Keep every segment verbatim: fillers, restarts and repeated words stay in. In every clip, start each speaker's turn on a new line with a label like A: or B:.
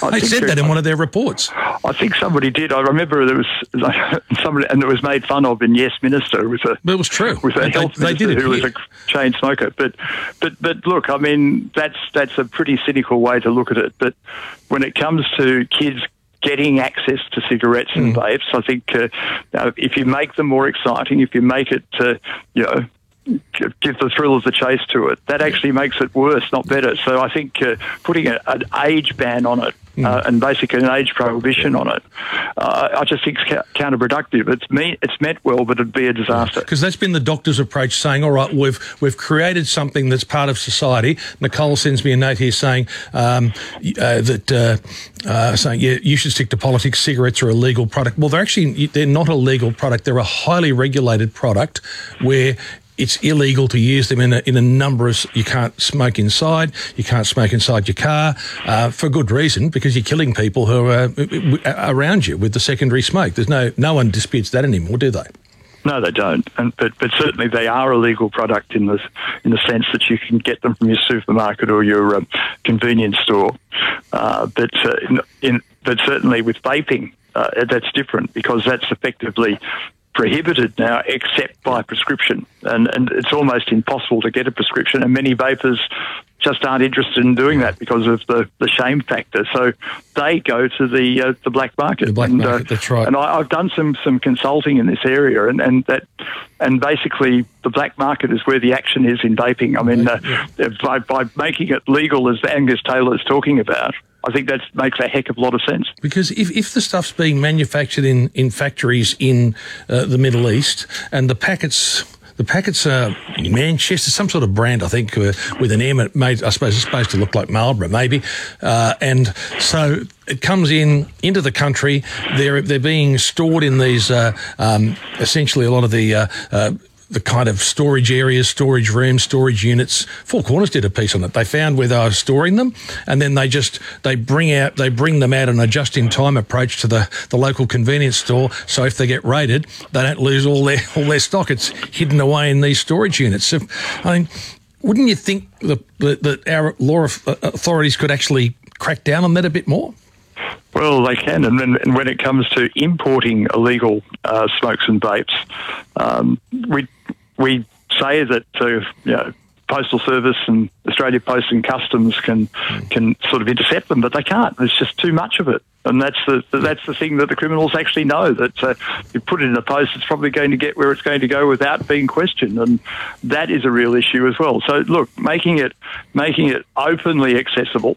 A: I they said that in one of their reports.
B: I think somebody did. I remember there was somebody, and it was made fun of in Yes Minister with a.
A: But it was true.
B: With a
A: they,
B: health
A: they,
B: minister
A: they did it
B: who
A: here.
B: was a chain smoker. But, but, but look, I mean, that's that's a pretty cynical way to look at it. But when it comes to kids getting access to cigarettes and
A: mm.
B: vapes, I think uh, uh, if you make them more exciting, if you make it, uh, you know, give the thrill of the chase to it, that actually makes it worse, not better. So I think uh, putting a, an age ban on it mm. uh, and basically an age prohibition on it, uh, I just think it's ca- counterproductive. It's me- it's meant well, but it'd be a disaster.
A: Because that's been the doctor's approach, saying, all right, we've we've created something that's part of society. Nicole sends me a note here saying um, uh, that uh, uh, saying, yeah, you should stick to politics. Cigarettes are a legal product. Well, they're actually they're not a legal product. They're a highly regulated product where it's illegal to use them in a, in a number of... You can't smoke inside. You can't smoke inside your car uh, for good reason, because you're killing people who are uh, around you with the secondary smoke. There's no... No one disputes that anymore, do they?
B: No, they don't. And, but, but certainly they are a legal product in the, in the sense that you can get them from your supermarket or your um, convenience store. Uh, but, uh, in, in, but certainly with vaping, uh, that's different, because that's effectively prohibited now except by prescription, and and it's almost impossible to get a prescription, and many vapers just aren't interested in doing that because of the, the shame factor. So they go to the uh, the black market.
A: The black
B: and,
A: market, uh, that's right.
B: And I, I've done some some consulting in this area, and, and that and basically the black market is where the action is in vaping. I mean, uh, yeah. by, by making it legal, as Angus Taylor is talking about, I think that makes a heck of a lot of sense.
A: Because if, if the stuff's being manufactured in, in factories in uh, the Middle East, and the packets... The packets are Manchester, some sort of brand, I think, uh, with an M. It made, I suppose it's supposed to look like Marlboro, maybe. Uh, and so it comes in into the country. They're they're being stored in these, uh, um, essentially a lot of the... Uh, uh, the kind of storage areas, storage rooms, storage units. Four Corners did a piece on it. They found where they were storing them, and then they just, they bring out, they bring them out on a just-in-time approach to the, the local convenience store. So if they get raided, they don't lose all their, all their stock. It's hidden away in these storage units. So, I mean, wouldn't you think that, that our law authorities could actually crack down on that a bit more?
B: Well, they can, and, then, and when it comes to importing illegal uh, smokes and vapes, um, we we say that uh, you know, Postal Service and Australia Post and Customs can can sort of intercept them, but they can't. There's just too much of it, and that's the that's the thing that the criminals actually know, that uh, you put it in the post, it's probably going to get where it's going to go without being questioned, and that is a real issue as well. So, look, making it making it openly accessible,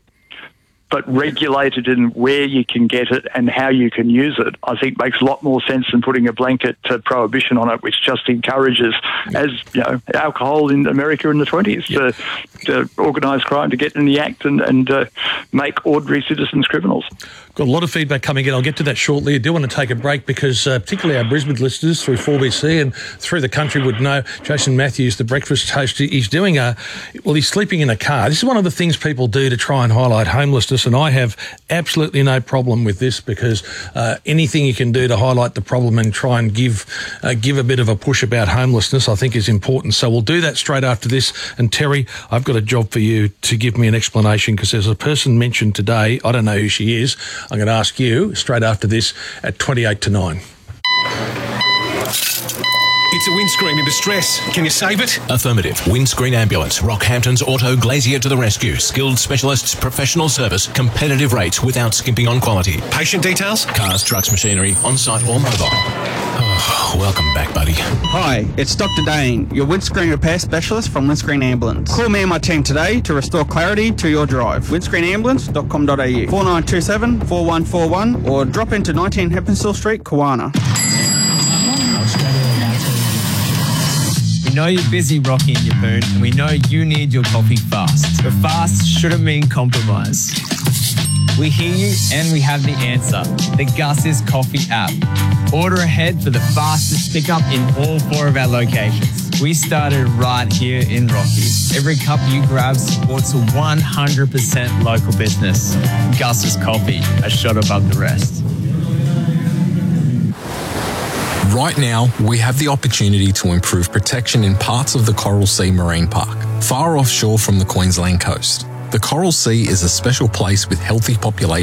B: but regulated in where you can get it and how you can use it, I think makes a lot more sense than putting a blanket uh, prohibition on it, which just encourages, as you know, alcohol in America in the twenties, yep. to, to organised crime to get in the act and, and uh, make ordinary citizens criminals.
A: Got a lot of feedback coming in. I'll get to that shortly. I do want to take a break because uh, particularly our Brisbane listeners through four B C and through the country would know Jason Matthews, the breakfast host, he's doing a, well, he's sleeping in a car. This is one of the things people do to try and highlight homelessness, and I have absolutely no problem with this, because uh, anything you can do to highlight the problem and try and give uh, give a bit of a push about homelessness, I think is important. So we'll do that straight after this. And Terry, I've got a job for you to give me an explanation, because there's a person mentioned today, I don't know who she is. I'm going to ask you straight after this at twenty-eight to nine.
C: It's a windscreen in distress. Can you save it?
D: Affirmative. Windscreen Ambulance. Rockhampton's Auto Glazier to the rescue. Skilled specialists, professional service, competitive rates without skimping on quality.
C: Patient details?
D: Cars, trucks, machinery, on-site or mobile. Oh, welcome back, buddy.
E: Hi, it's Doctor Dane, your windscreen repair specialist from Windscreen Ambulance. Call me and my team today to restore clarity to your drive. windscreen ambulance dot com dot a u, four nine two seven, four one four one, or drop into nineteen Heppenstall Street, Kawana.
F: We know you're busy rocking your poon, and we know you need your coffee fast. But fast shouldn't mean compromise. We hear you, and we have the answer. The Gus's Coffee app. Order ahead for the fastest pickup in all four of our locations. We started right here in Rockies. Every cup you grab supports a one hundred percent local business. Gus's Coffee, a shot above the rest.
G: Right now, we have the opportunity to improve protection in parts of the Coral Sea Marine Park, far offshore from the Queensland coast. The Coral Sea is a special place with healthy populations